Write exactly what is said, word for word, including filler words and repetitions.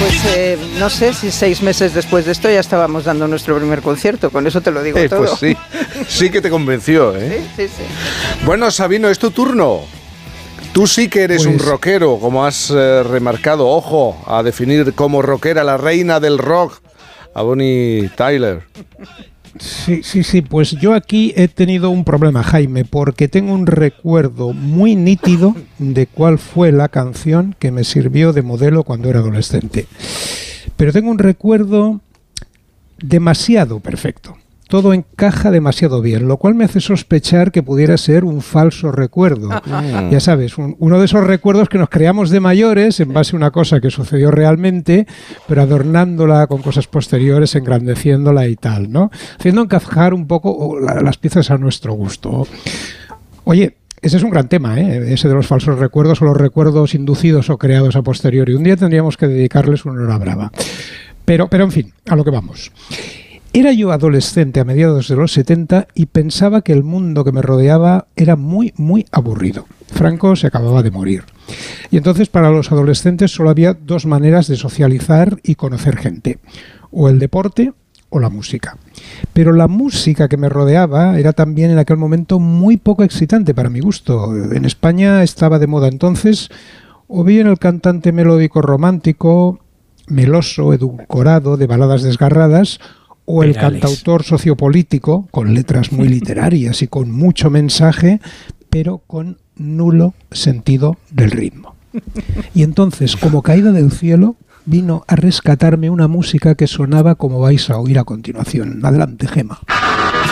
Pues eh, no sé si seis meses después de esto ya estábamos dando nuestro primer concierto, con eso te lo digo eh, todo. Pues sí, sí que te convenció, ¿eh? Sí, sí, sí. Bueno, Sabino, es tu turno. Tú sí que eres Pues, un rockero, como has eh, remarcado. Ojo, a definir como rockera la reina del rock, a Bonnie Tyler. Sí, sí, sí, pues yo aquí he tenido un problema, Jaime, porque tengo un recuerdo muy nítido de cuál fue la canción que me sirvió de modelo cuando era adolescente. Pero tengo un recuerdo demasiado perfecto. Todo encaja demasiado bien, lo cual me hace sospechar que pudiera ser un falso recuerdo. Mm. Ya sabes, un, uno de esos recuerdos que nos creamos de mayores en base a una cosa que sucedió realmente, pero adornándola con cosas posteriores, engrandeciéndola y tal, ¿no? Haciendo encajar un poco la, las piezas a nuestro gusto. Oye, ese es un gran tema, ¿eh? Ese de los falsos recuerdos o los recuerdos inducidos o creados a posteriori. Un día tendríamos que dedicarles una hora brava. Pero, pero en fin, a lo que vamos. Era yo adolescente a mediados de los setenta y pensaba que el mundo que me rodeaba era muy, muy aburrido. Franco se acababa de morir. Y entonces para los adolescentes solo había dos maneras de socializar y conocer gente. O el deporte o la música. Pero la música que me rodeaba era también en aquel momento muy poco excitante para mi gusto. En España estaba de moda entonces o bien el cantante melódico romántico, meloso, edulcorado, de baladas desgarradas, o el Perales. Cantautor sociopolítico, con letras muy literarias y con mucho mensaje, pero con nulo sentido del ritmo. Y entonces, como caída del cielo, vino a rescatarme una música que sonaba como vais a oír a continuación. Adelante, Gema.